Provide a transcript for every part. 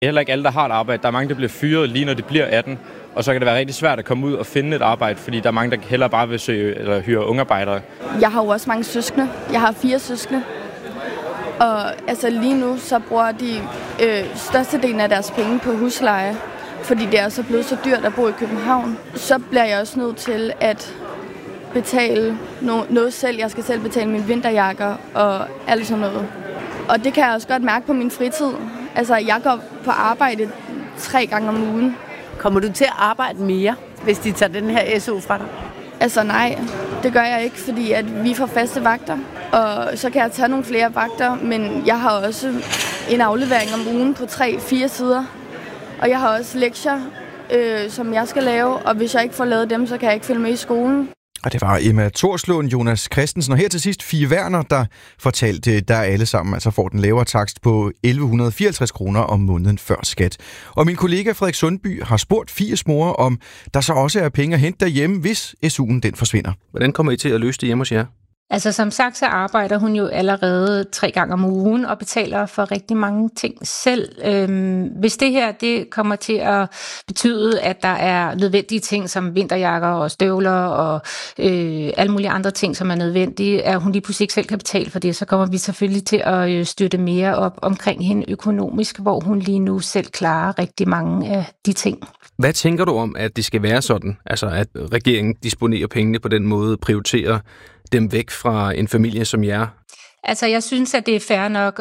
Det er heller ikke alle, der har et arbejde. Der er mange, der bliver fyret lige når de bliver 18. Og så kan det være rigtig svært at komme ud og finde et arbejde, fordi der er mange, der hellere bare vil søge eller hyre ungarbejdere. Jeg har jo også mange søskende. Jeg har 4 søskende. Og altså lige nu, så bruger de størstedelen af deres penge på husleje, fordi det er så blevet så dyrt at bo i København. Så bliver jeg også nødt til at betale noget selv. Jeg skal selv betale mine vinterjakker og alt sådan noget. Og det kan jeg også godt mærke på min fritid. Altså, jeg går på arbejde 3 gange om ugen. Kommer du til at arbejde mere, hvis de tager den her SU fra dig? Altså nej, det gør jeg ikke, fordi at vi får faste vagter. Og så kan jeg tage nogle flere vagter, men jeg har også en aflevering om ugen på 3-4 sider. Og jeg har også lektier, som jeg skal lave, og hvis jeg ikke får lavet dem, så kan jeg ikke følge med i skolen. Og det var Emma Torslund, Jonas Christensen og her til sidst Fie Werner, der fortalte, der alle sammen altså får den lavere takst på 1.154 kroner om måneden før skat. Og min kollega Frederik Sundby har spurgt Fies mor, om der så også er penge at hente derhjemme, hvis SU'en den forsvinder. Hvordan kommer I til at løse det hjemme hos jer? Altså som sagt, så arbejder hun jo allerede 3 gange om ugen og betaler for rigtig mange ting selv. Hvis det her det kommer til at betyde, at der er nødvendige ting som vinterjakker og støvler og alle mulige andre ting, som er nødvendige, at hun lige pludselig ikke selv kan betale for det, så kommer vi selvfølgelig til at støtte mere op omkring hende økonomisk, hvor hun lige nu selv klarer rigtig mange af de ting. Hvad tænker du om, at det skal være sådan? Altså at regeringen disponerer pengene på den måde, prioriterer dem væk fra en familie som jer? Altså, jeg synes, at det er fair nok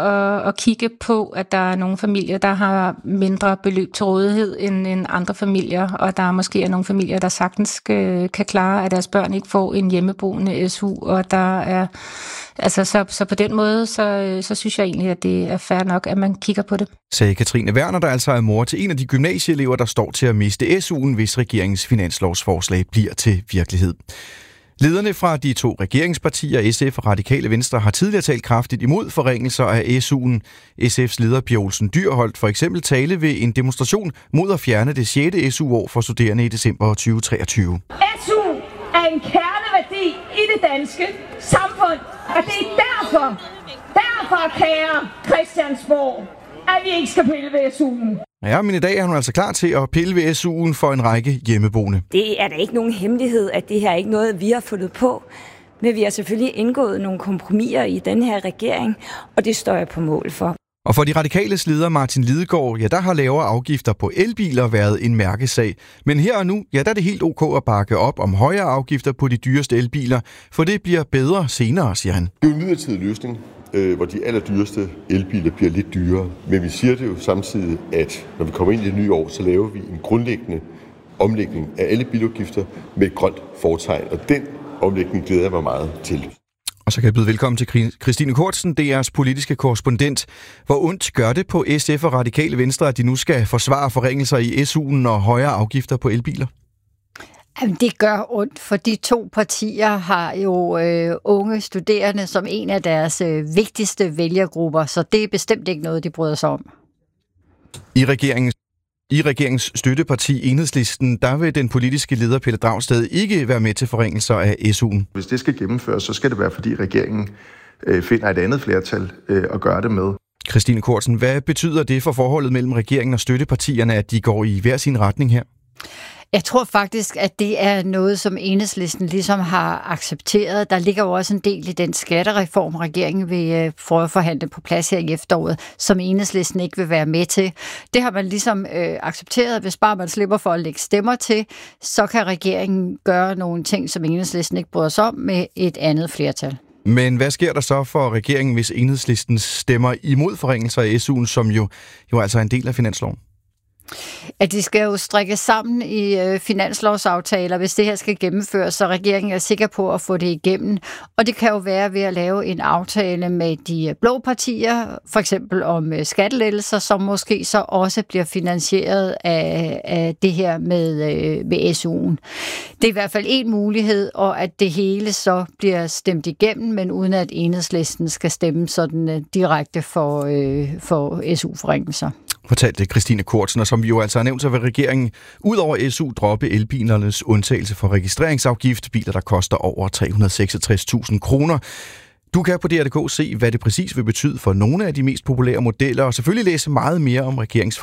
at kigge på, at der er nogle familier, der har mindre beløb til rådighed end andre familier, og der måske er nogle familier, der sagtens kan klare, at deres børn ikke får en hjemmeboende SU, og der er altså så på den måde, så synes jeg egentlig, at det er fair nok, at man kigger på det. Sagde Katrine Werner, der altså er mor til en af de gymnasieelever, der står til at miste SU'en, hvis regeringens finanslovsforslag bliver til virkelighed. Lederne fra de 2 regeringspartier, SF og Radikale Venstre, har tidligere talt kraftigt imod forringelser af SU'en. SF's leder Pia Olsen Dyhr holdt for eksempel tale ved en demonstration mod at fjerne det 6. SU-år for studerende i december 2023. SU er en kerneværdi i det danske samfund, og det er derfor kære Christiansborg, at vi ikke skal pille ved SU'en. Ja, men i dag er hun altså klar til at pille ved SU'en for en række hjemmeboende. Det er da ikke nogen hemmelighed, at det her er ikke noget, vi har fundet på. Men vi har selvfølgelig indgået nogle kompromiser i den her regering, og det står jeg på mål for. Og for de radikales leder Martin Lidegaard, ja, der har lavere afgifter på elbiler været en mærkesag. Men her og nu, ja, der er det helt ok at bakke op om højere afgifter på de dyreste elbiler, for det bliver bedre senere, siger han. Det er jo en midlertidig løsning, hvor de allerdyreste elbiler bliver lidt dyrere. Men vi siger det jo samtidig, at når vi kommer ind i det nye år, så laver vi en grundlæggende omlægning af alle bilafgifter med et grønt fortegn. Og den omlægning glæder jeg mig meget til. Og så kan jeg byde velkommen til Christine Kortsen, DR's politiske korrespondent. Hvor ondt gør det på SF og Radikale Venstre, at de nu skal forsvare forringelser i SU'en og højere afgifter på elbiler? Jamen, det gør ondt, for de 2 partier har jo unge studerende som en af deres vigtigste vælgergrupper, så det er bestemt ikke noget, de bryder sig om. I regeringens støtteparti Enhedslisten, der vil den politiske leder Pelle Dragsted ikke være med til forringelser af SU'en. Hvis det skal gennemføres, så skal det være, fordi regeringen finder et andet flertal at gøre det med. Christine Kortsen, hvad betyder det for forholdet mellem regeringen og støttepartierne, at de går i hver sin retning her? Jeg tror faktisk, at det er noget, som Enhedslisten ligesom har accepteret. Der ligger jo også en del i den skattereform, regeringen vil prøve at forhandle på plads her i efteråret, som Enhedslisten ikke vil være med til. Det har man ligesom accepteret. Hvis bare man slipper for at lægge stemmer til, så kan regeringen gøre nogle ting, som Enhedslisten ikke bryder sig om med et andet flertal. Men hvad sker der så for regeringen, hvis Enhedslisten stemmer imod forringelser af SU'en, som jo altså er en del af finansloven? At de skal jo strikkes sammen i finanslovsaftaler, hvis det her skal gennemføres, så regeringen er sikker på at få det igennem. Og det kan jo være ved at lave en aftale med de blå partier, for eksempel om skattelettelser, som måske så også bliver finansieret af det her med SU'en. Det er i hvert fald en mulighed, og at det hele så bliver stemt igennem, men uden at Enhedslisten skal stemme sådan direkte for SU-forringelser. Fortalte Christine Kortsen, og som vi jo altså har nævnt, så vil regeringen ud over SU droppe elbilernes undtagelse for registreringsafgift, biler der koster over 366.000 kroner. Du kan på DR.dk se, hvad det præcis vil betyde for nogle af de mest populære modeller, og selvfølgelig læse meget mere om regeringens